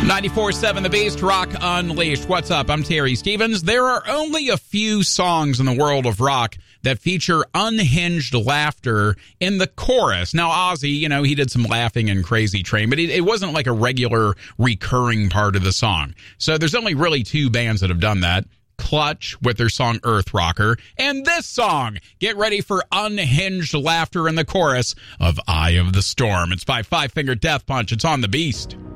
94.7 The Beast, Rock Unleashed. What's up? I'm Terry Stevens. There are only a few songs in the world of rock that feature unhinged laughter in the chorus. Now, Ozzy, he did some laughing in Crazy Train, but it wasn't like a regular recurring part of the song. So there's only really two bands that have done that. Clutch with their song Earth Rocker, and this song. Get ready for unhinged laughter in the chorus of Eye of the Storm. It's by Five Finger Death Punch. It's on The Beast.